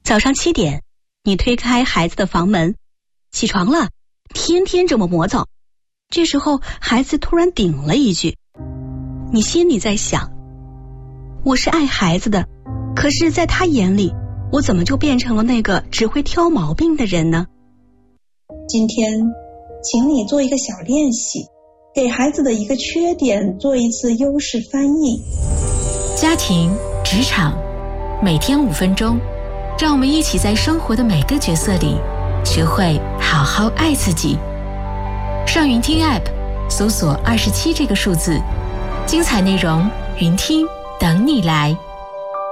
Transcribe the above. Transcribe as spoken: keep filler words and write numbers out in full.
早上七点，你推开孩子的房门，起床了，天天这么磨蹭。这时候孩子突然顶了一句，你心里在想，我是爱孩子的，可是在他眼里，我怎么就变成了那个只会挑毛病的人呢？ 今天请你做一个小练习，给孩子的一个缺点做一次优势翻译。 家庭、职场，每天五分钟，让我们一起在生活的每个角色里学会好好爱自己。上云听 App 搜索二十七这个数字，精彩内容云听等你来。